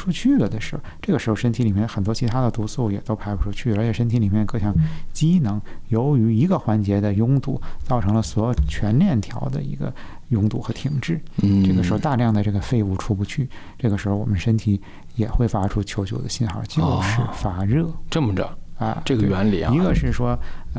出去了的时候，这个时候身体里面很多其他的毒素也都排不出去，而且身体里面各项机能由于一个环节的拥堵，造成了所有全链条的一个拥堵和停滞。这个时候大量的这个废物出不去，这个时候我们身体也会发出求救的信号，就是发热。 这么着啊，这个原理啊， 一个是说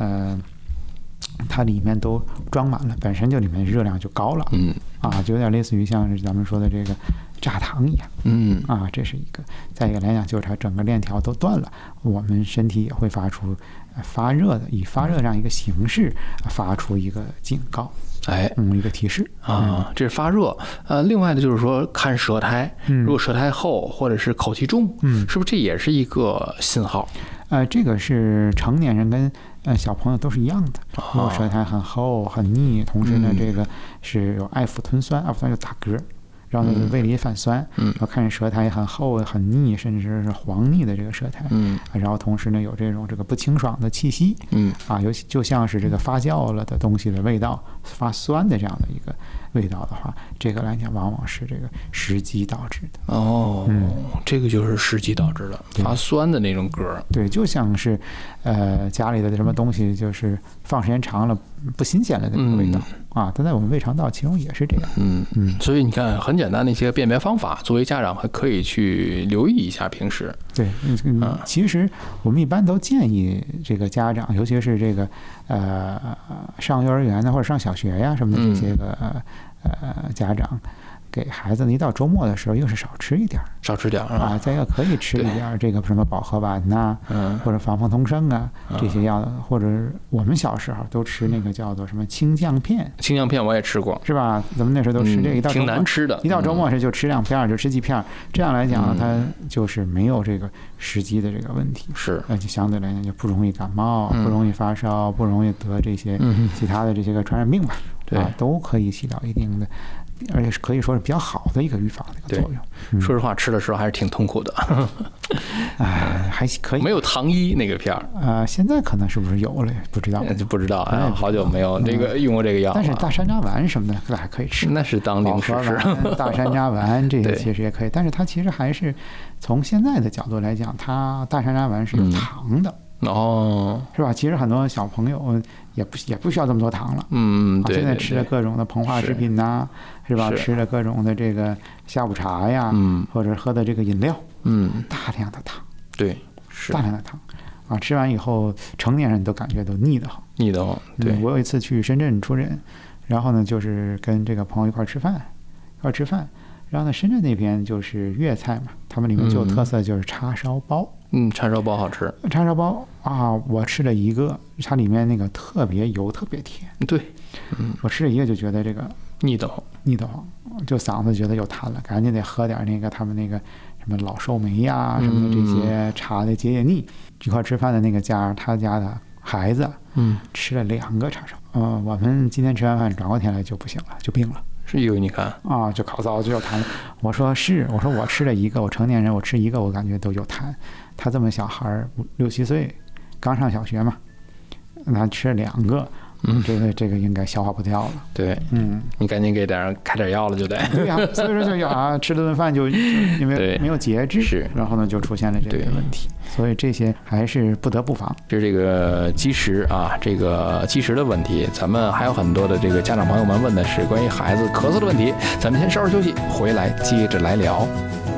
它里面都装满了，本身就里面热量就高了，就有点类似于像是咱们说的这个榨糖一样，这是一个。再一个来讲，就是它整个链条都断了，我们身体也会发出发热的，以发热这样一个形式发出一个警告，一个提示啊，这是发热。另外的就是说看舌苔，如果舌苔厚或者是口气重，是不是这也是一个信号？ 这个是成年人跟小朋友都是一样的。如果舌苔很厚很腻，同时呢，这个是有艾呋吞酸，艾呋酸就打嗝，然后胃里反酸，然后看着舌苔很厚很腻，甚至是黄腻的这个舌苔，然后同时呢有这个不清爽的气息，尤其就像是这个发酵了的东西的味道，发酸的这样的一个味道的话，这个来讲往往是这个食积导致的。 这个就是食积导致的发酸的那种嗝。 对，就像是家里的什么东西就是放时间长了不新鲜了的那个味道它在我们胃肠道其中也是这样。 所以你看很简单的一些辨别方法，作为家长还可以去留意一下平时。 对，其实我们一般都建议这个家长，尤其是这个上幼儿园的或者上小学呀什么的这些个家长，给孩子呢一到周末的时候，又是少吃一点再一个可以吃一点这个什么保和丸呐，或者防风通圣啊这些药，或者我们小时候都吃那个叫做什么清降片。 清降片我也吃过， 是吧？咱们那时候都吃这个，一到周末挺难吃的， 一到周末是就吃2片，就吃几片，这样来讲它就是没有这个食积的这个问题， 是就相对来讲就不容易感冒，不容易发烧，不容易得这些其他的这些个传染病吧，都可以起到一定的，而且是可以说是比较好的一个预防的一个作用。 说实话，吃的时候还是挺痛苦的。 还可以。 没有糖衣那个片儿现在可能是不是有了？不知道， 不知道好久没有这个用过这个药。 但是大山楂丸什么的还可以吃， 那是当零食吃。 大山楂丸这些其实也可以，但是它其实还是从现在的角度来讲，它大山楂丸是有糖的。是吧？其实很多小朋友也不需要这么多糖了。 对。 现在吃的各种的膨化食品呐，是吧？吃的各种的这个下午茶呀，或者喝的这个饮料，大量的糖。 对，是大量的糖吃完以后，成年人都感觉都腻得慌。对，我有一次去深圳出诊，然后呢，就是跟这个朋友一块吃饭，然后呢，深圳那边就是粤菜嘛，他们里面就有特色，就是叉烧包。 叉烧包好吃。 叉烧包我吃了一个，它里面那个特别油，特别甜。 对， 我吃了一个就觉得这个腻得慌， 就嗓子觉得有痰了，赶紧得喝点那个他们那个什么老寿眉呀什么的这些茶的解腻。一块吃饭的那个家，他家的孩子吃了2个叉烧。我们今天吃完饭转过天来就不行了，就病了。 是有你看就烤糟就有痰了。我说我吃了一个，我成年人我吃一个我感觉都有痰。他这么小孩6、7岁，刚上小学嘛，他吃了2个，这个应该消化不掉了。 对，你赶紧给开点药了就得。 对呀，所以说就吃了顿饭就因为没有节制，然后呢就出现了这个问题。所以这些还是不得不防。 这个积食这个积食的问题，咱们还有很多的这个家长朋友们问的是关于孩子咳嗽的问题。咱们先稍事休息，回来接着来聊。